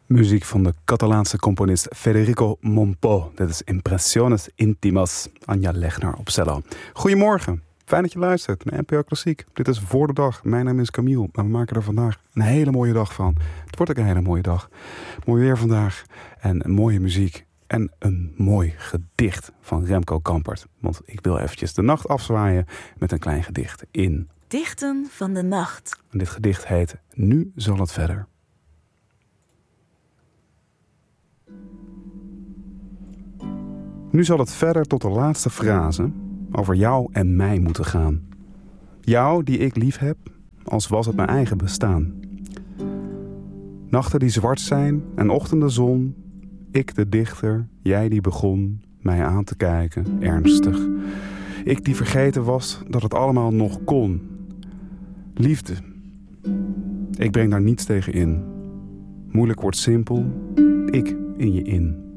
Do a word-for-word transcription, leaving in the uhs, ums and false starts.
Muziek van de Catalaanse componist Federico Mompou. Dit is Impressiones Intimas. Anja Legner op cello. Goedemorgen. Fijn dat je luistert naar N P O Klassiek. Dit is Voor de Dag. Mijn naam is Camille. En we maken er vandaag een hele mooie dag van. Het wordt ook een hele mooie dag. Mooi weer vandaag. En mooie muziek. En een mooi gedicht van Remco Kampert. Want ik wil eventjes de nacht afzwaaien met een klein gedicht in Dichten van de nacht. En dit gedicht heet Nu zal het verder. Nu zal het verder tot de laatste frase over jou en mij moeten gaan. Jou die ik lief heb, als was het mijn eigen bestaan. Nachten die zwart zijn en ochtenden zon. Ik de dichter, jij die begon mij aan te kijken, ernstig. Ik die vergeten was dat het allemaal nog kon. Liefde, ik breng daar niets tegen in. Moeilijk wordt simpel, ik in je in.